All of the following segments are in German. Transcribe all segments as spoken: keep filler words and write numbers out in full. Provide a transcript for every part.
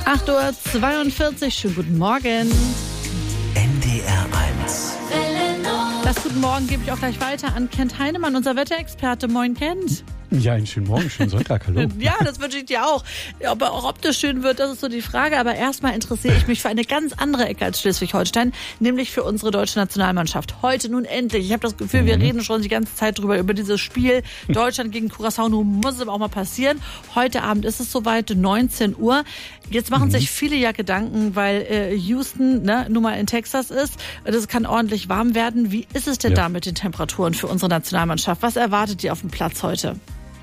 acht Uhr zweiundvierzig, schönen guten Morgen. N D R eins. Das Guten Morgen gebe ich auch gleich weiter an Kent Heinemann, unser Wetterexperte. Moin, Kent. Ja, einen schönen Morgen, schönen Sonntag, hallo. Ja, das wünsche ich dir auch. Ob er auch optisch schön wird, das ist so die Frage. Aber erstmal interessiere ich mich für eine ganz andere Ecke als Schleswig-Holstein, nämlich für unsere deutsche Nationalmannschaft. Heute nun endlich. Ich habe das Gefühl, wir reden schon die ganze Zeit drüber, über dieses Spiel Deutschland gegen Curaçao. Nun muss es aber auch mal passieren. Heute Abend ist es soweit, neunzehn Uhr. Jetzt machen mhm. sich viele ja Gedanken, weil äh, Houston ne, nun mal in Texas ist. Das kann ordentlich warm werden. Wie ist es denn ja. da mit den Temperaturen für unsere Nationalmannschaft? Was erwartet ihr auf dem Platz heute?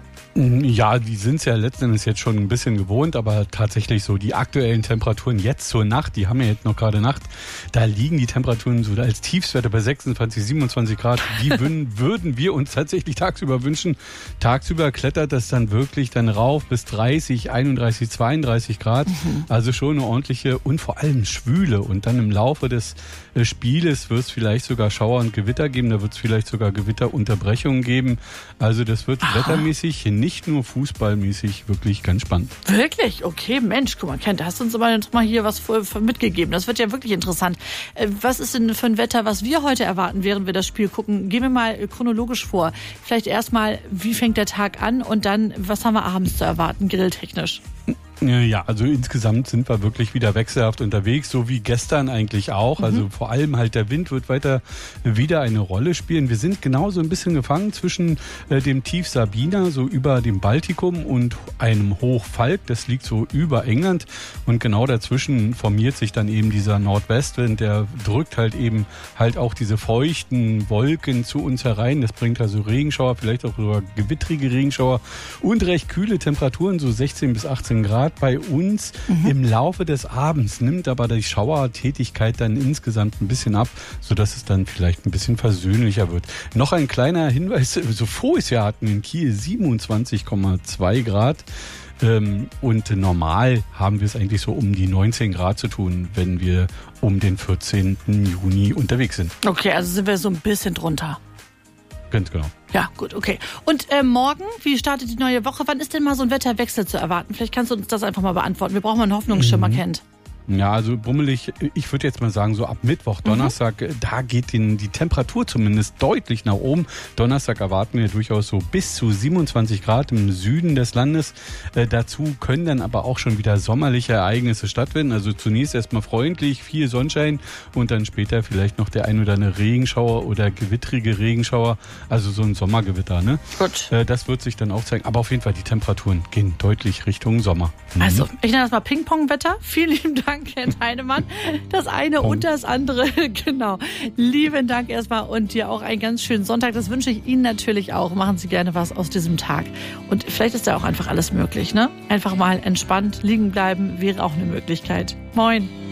Ja, die sind es ja letzten Endes jetzt schon ein bisschen gewohnt, aber tatsächlich so die aktuellen Temperaturen jetzt zur Nacht, die haben ja jetzt noch gerade Nacht, da liegen die Temperaturen so als Tiefstwerte bei sechsundzwanzig, siebenundzwanzig Grad. Die würden wir uns tatsächlich tagsüber wünschen. Tagsüber klettert das dann wirklich dann rauf bis dreißig, einunddreißig, zweiunddreißig Grad. Mhm. Also schon eine ordentliche und vor allem Schwüle. Und dann im Laufe des Spieles wird es vielleicht sogar Schauer und Gewitter geben. Da wird es vielleicht sogar Gewitterunterbrechungen geben. Also das wird Aha. wettermäßig nicht Nicht nur fußballmäßig, wirklich ganz spannend. Wirklich? Okay, Mensch, guck mal, Kent, da hast du uns aber jetzt mal hier was mitgegeben. Das wird ja wirklich interessant. Was ist denn für ein Wetter, was wir heute erwarten, während wir das Spiel gucken? Gehen wir mal chronologisch vor. Vielleicht erstmal, wie fängt der Tag an und dann, was haben wir abends zu erwarten, grilltechnisch? Ja, also insgesamt sind wir wirklich wieder wechselhaft unterwegs, so wie gestern eigentlich auch. Mhm. Also vor allem halt der Wind wird weiter wieder eine Rolle spielen. Wir sind genauso ein bisschen gefangen zwischen äh, dem Tief Sabina, so über dem Baltikum und einem Hoch Falk. Das liegt so über England und genau dazwischen formiert sich dann eben dieser Nordwestwind. Der drückt halt eben halt auch diese feuchten Wolken zu uns herein. Das bringt also Regenschauer, vielleicht auch sogar gewittrige Regenschauer und recht kühle Temperaturen, so sechzehn bis achtzehn Grad. Bei uns mhm. im Laufe des Abends nimmt aber die Schauertätigkeit dann insgesamt ein bisschen ab, sodass es dann vielleicht ein bisschen versöhnlicher wird. Noch ein kleiner Hinweis, so voriges Jahr hatten wir in Kiel siebenundzwanzig Komma zwei Grad ähm, und normal haben wir es eigentlich so um die neunzehn Grad zu tun, wenn wir um den vierzehnten Juni unterwegs sind. Okay, also sind wir so ein bisschen drunter. Ganz genau. Ja, gut, okay. Und äh, morgen, wie startet die neue Woche? Wann ist denn mal so ein Wetterwechsel zu erwarten? Vielleicht kannst du uns das einfach mal beantworten. Wir brauchen mal einen Hoffnungsschimmer, mhm. Kent. Ja, also bummelig, ich würde jetzt mal sagen, so ab Mittwoch, Donnerstag, mhm. da geht den, die Temperatur zumindest deutlich nach oben. Donnerstag erwarten wir durchaus so bis zu siebenundzwanzig Grad im Süden des Landes. Äh, dazu können dann aber auch schon wieder sommerliche Ereignisse stattfinden. Also zunächst erstmal freundlich, viel Sonnenschein und dann später vielleicht noch der ein oder andere Regenschauer oder gewittrige Regenschauer. Also so ein Sommergewitter, ne? Gut. Äh, das wird sich dann auch zeigen. Aber auf jeden Fall, die Temperaturen gehen deutlich Richtung Sommer. Mhm. Also, ich nenne das mal Ping-Pong-Wetter. Vielen lieben Dank, Kent Heinemann. Das eine Pong. Und das andere, genau. Lieben Dank erstmal und dir auch einen ganz schönen Sonntag. Das wünsche ich Ihnen natürlich auch. Machen Sie gerne was aus diesem Tag. Und vielleicht ist da auch einfach alles möglich, ne? Einfach mal entspannt liegen bleiben wäre auch eine Möglichkeit. Moin.